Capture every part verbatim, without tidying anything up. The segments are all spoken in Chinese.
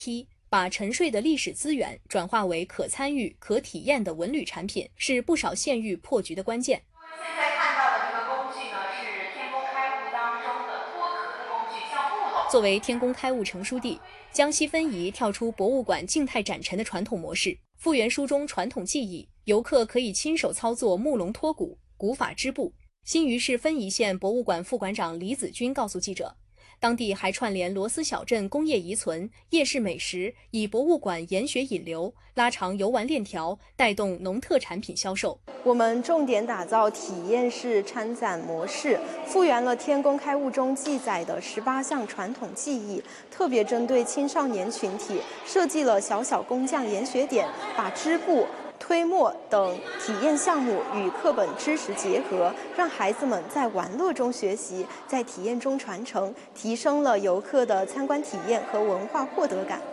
P 把沉睡的历史资源转化为可参与、可体验的文旅产品，是不少县域破局的关键。 现在看到的这个工具呢，是天工开物当中的脱壳的工具，像木头。 作为天工开物成书地，江西分宜跳出博物馆静态展陈的传统模式，复原书中传统技艺，游客可以亲手操作木龙脱骨、古法织布。新余市分宜县博物馆副馆长李子军告诉记者，当地还串联螺丝小镇工业遗存、夜市美食，以博物馆研学引流，拉长游玩链条，带动农特产品销售。 我们重点打造体验式参展模式，复原了天工开物中记载的十八项传统技艺，特别针对青少年群体设计了小小工匠研学点，把织布、推磨等体验项目与课本知识结合，让孩子们在玩乐中学习，在体验中传承，提升了游客的参观体验和文化获得感。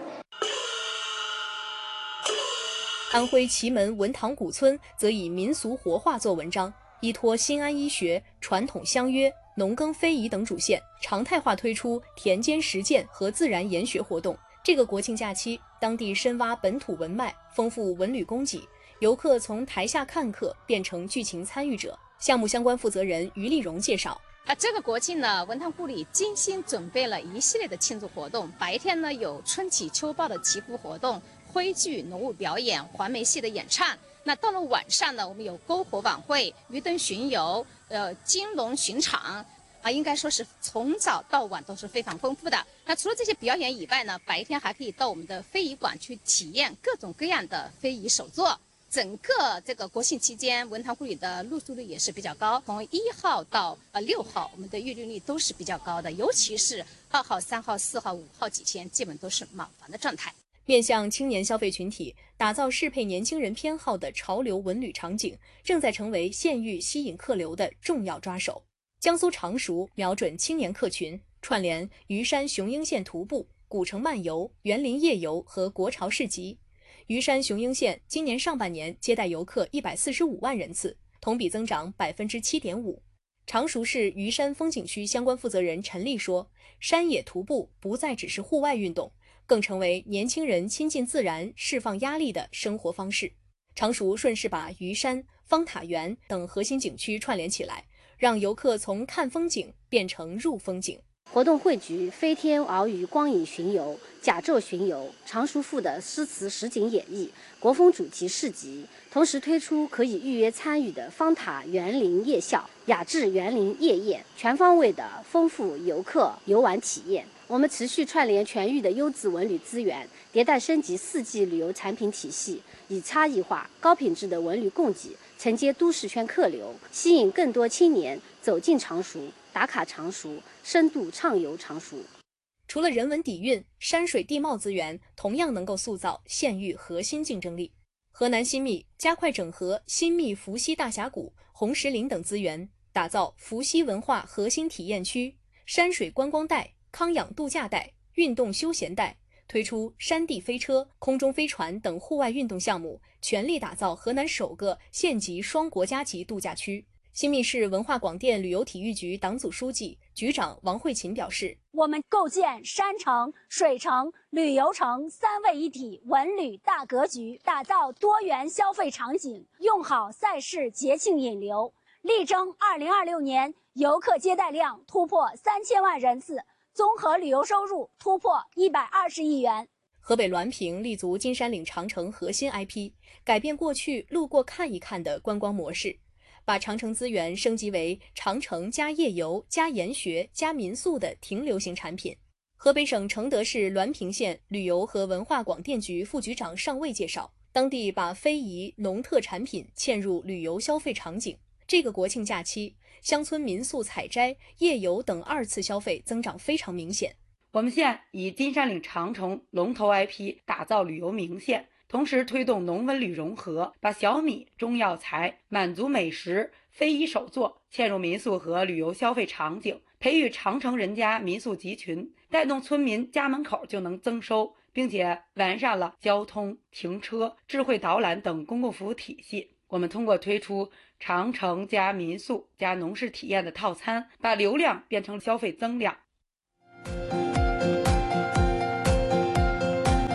安徽祁门文塘古村则以民俗活化做文章，依托新安医学、传统相约、农耕非遗等主线，常态化推出田间实践和自然研学活动。这个国庆假期，当地深挖本土文脉，丰富文旅供给，游客从台下看客变成剧情参与者。项目相关负责人于丽荣介绍。 啊，这个国庆呢，文塘故里精心准备了一系列的庆祝活动。白天呢，有春祈秋报的祈福活动，徽剧、农务表演、环梅戏的演唱。那到了晚上呢，我们有篝火晚会、鱼灯巡游、呃金龙巡场，啊，应该说是从早到晚都是非常丰富的。那除了这些表演以外呢，白天还可以到我们的非遗馆去体验各种各样的非遗手作。整个这个国庆期间，文塘故里的入住率也是比较高，从一号到呃六号，我们的预订率都是比较高的，尤其是二号、三号、四号、五号几天，基本都是满房的状态。 面向青年消费群体，打造适配年轻人偏好的潮流文旅场景，正在成为县域吸引客流的重要抓手。江苏常熟瞄准青年客群，串联虞山雄鹰县徒步、古城漫游、园林夜游和国潮市集。虞山雄鹰县今年上半年接待游客一百四十五万人次，同比增长百分之七点五。常熟市虞山风景区相关负责人陈丽说，山野徒步不再只是户外运动，更成为年轻人亲近自然、释放压力的生活方式。常熟顺势把虞山、方塔园等核心景区串联起来，让游客从看风景变成入风景。 活动汇聚飞天鳌鱼光影巡游、甲胄巡游、常熟赋的诗词实景演绎、国风主题市集，同时推出可以预约参与的方塔园林夜校、雅致园林夜宴，全方位的丰富游客游玩体验。我们持续串联全域的优质文旅资源，迭代升级四季旅游产品体系，以差异化、高品质的文旅供给承接都市圈客流，吸引更多青年走进常熟、打卡常熟、深度畅游常熟。 除了人文底蕴，山水地貌资源同样能够塑造县域核心竞争力。河南新密加快整合新密伏羲大峡谷、红石林等资源，打造伏羲文化核心体验区、山水观光带、康养度假带、运动休闲带，推出山地飞车、空中飞船等户外运动项目，全力打造河南首个县级双国家级度假区。新密市文化广电旅游体育局党组书记、局长王慧琴表示， 我们构建山城、水城、旅游城三位一体文旅大格局，打造多元消费场景，用好赛事节庆引流，力争二零二六年游客接待量突破三千万人次，综合旅游收入突破一百二十亿元。 河北滦平立足金山岭长城核心 I P， 改变过去路过看一看的观光模式，把长城资源升级为长城加夜游加研学加民宿的停留型产品。河北省承德市滦平县旅游和文化广电局副局长尚卫介绍，当地把非遗农特产品嵌入旅游消费场景。这个国庆假期，乡村民宿采摘、夜游等二次消费增长非常明显。 我们县以金山岭长城龙头 I P 打造旅游名县，同时推动农文旅融合，把小米、中药材、满族美食、非遗手作嵌入民宿和旅游消费场景，培育长城人家民宿集群，带动村民家门口就能增收，并且完善了交通、停车、智慧导览等公共服务体系。我们通过推出长城加民宿加农事体验的套餐，把流量变成消费增量。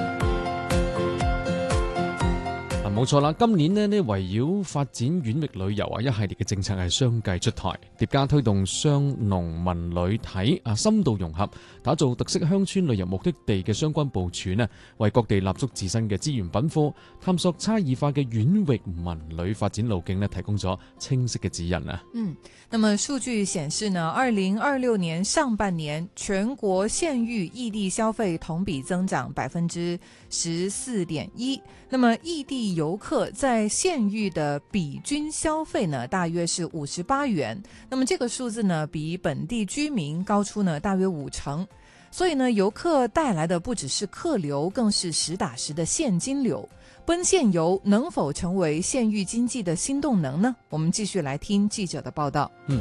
冇錯啦，今年呢，呢圍繞發展縣域旅遊啊，一系列嘅政策係相繼出台，疊加推動商農民旅體啊深度融合，打造特色鄉村旅遊目的地嘅相關部署呢，為各地立足自身嘅資源品貨，探索差異化嘅縣域文旅發展路徑呢，提供咗清晰嘅指引啊。 嗯，那麼數據顯示呢，二零二六年上半年全國縣域異地消費同比增長百分之十四點一，那麼異地遊客在縣域的比均消費呢，大約是五十八元，那麼這個數字呢，比本地居民高出呢大約五成。所以呢，遊客帶來的不只是客流，更是實打實的現金流。奔現遊能否成為縣域經濟的新動能呢？我們繼續來聽記者的報道。 嗯。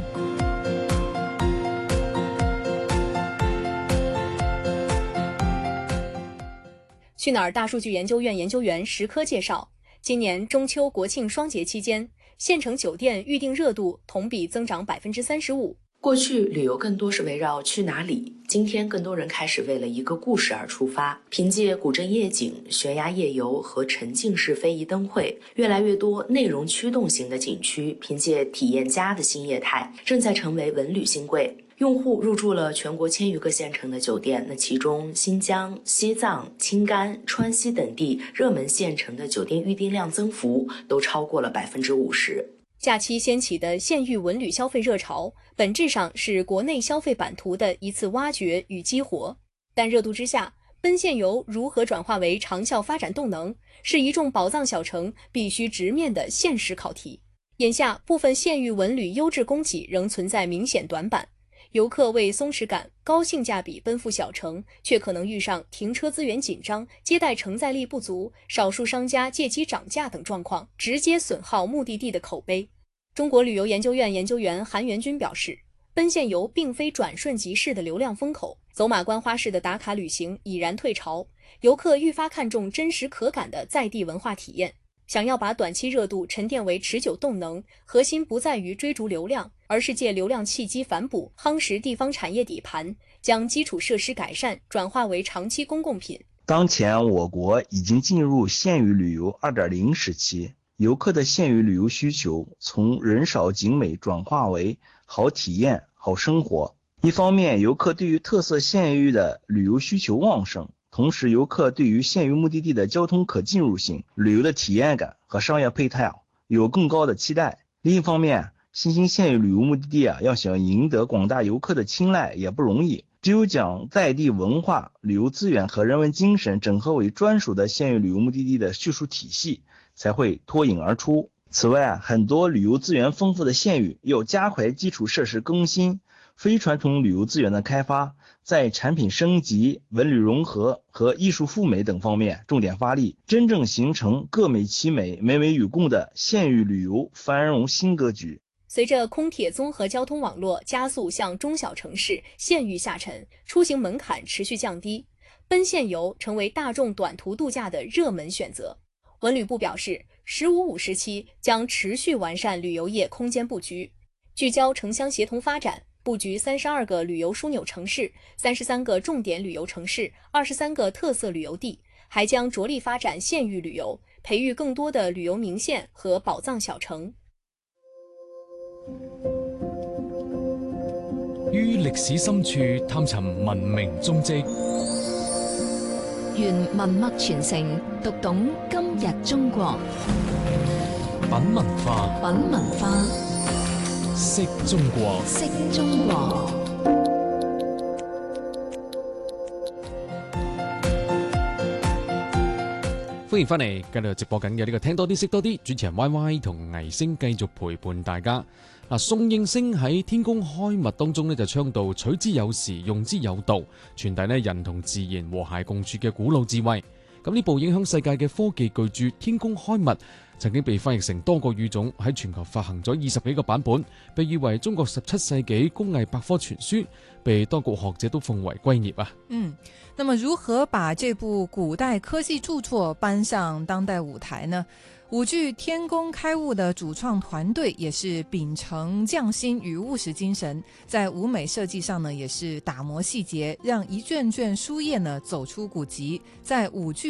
去哪儿大数据研究院研究员石科介绍，今年中秋国庆双节期间，县城酒店预订热度同比增长百分之三十五。 过去旅游更多是围绕去哪里，今天更多人开始为了一个故事而出发。凭借古镇夜景、悬崖夜游和沉浸式非遗灯会，越来越多内容驱动型的景区凭借体验家的新业态，正在成为文旅新贵。用户入住了全国千余个县城的酒店，那其中新疆、西藏、青甘、川西等地热门县城的酒店预订量增幅都超过了百分之五十。 假期掀起的县域文旅消费热潮，本质上是国内消费版图的一次挖掘与激活。但热度之下，奔现游如何转化为长效发展动能，是一众宝藏小城必须直面的现实考题。眼下，部分县域文旅优质供给仍存在明显短板。游客为松弛感、高性价比奔赴小城，却可能遇上停车资源紧张、接待承载力不足、少数商家借机涨价等状况，直接损耗目的地的口碑。中国旅游研究院研究员韩元军表示，奔现游并非转瞬即逝的流量风口，走马观花式的打卡旅行已然退潮，游客愈发看重真实可感的在地文化体验。想要把短期热度沉淀为持久动能，核心不在于追逐流量，而是借流量契机反哺，夯实地方产业底盘，将基础设施改善转化为长期公共品。 当前我国已经进入县域旅游 二点零 时期，游客的县域旅游需求从人少景美转化为好体验、好生活。一方面，游客对于特色县域的旅游需求旺盛，同时游客对于县域目的地的交通可进入性、旅游的体验感和商业配套有更高的期待。另一方面，新兴县域旅游目的地啊，要想赢得广大游客的青睐也不容易，只有将在地文化、旅游资源和人文精神整合为专属的县域旅游目的地的叙述体系，才会脱颖而出。此外，很多旅游资源丰富的县域要加快基础设施更新、非传统旅游资源的开发，在产品升级、文旅融合和艺术赴美等方面重点发力，真正形成各美其美、美美与共的县域旅游繁荣新格局。 随着空铁综合交通网络加速向中小城市、县域下沉，出行门槛持续降低，奔现游成为大众短途度假的热门选择。文旅部表示，十五五时期将持续完善旅游业空间布局，聚焦城乡协同发展，布局三十二个旅游枢纽城市、三十三个重点旅游城市、二十三个特色旅游地，还将着力发展县域旅游，培育更多的旅游名县和宝藏小城。 於歷史深處探尋文明蹤跡， 願文脈傳承，讀懂今日中國。 品文化， 品文化， 識中國， 識中國。 歡迎翻嚟，繼續直播緊嘅呢個聽多啲識多啲，主持人 Y Y 同倪星繼續陪伴大家。嗱，宋應星喺天工開物當中呢，就倡導取之有時，用之有道，傳遞呢人同自然和諧共處嘅古老智慧。咁呢部影響世界嘅科技巨著《天工開物》曾經被翻譯成多個語種，喺全球發行咗二十幾個版本，被譽為中國十七世紀工藝百科全書，被多國學者都奉為圭臬啊。 嗯，那麼如何把這部古代科技著作搬上當代舞台呢？舞劇《天工開物》的主創團隊也是秉承匠心與務實精神，在舞美設計上呢，也是打磨細節，讓一卷卷書頁呢走出古籍，在舞劇